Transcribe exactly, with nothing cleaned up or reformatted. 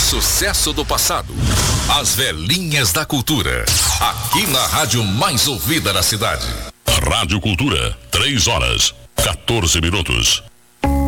sucesso do passado. As velhinhas da cultura. Aqui na rádio mais ouvida da cidade. Rádio Cultura, três horas, quatorze minutos.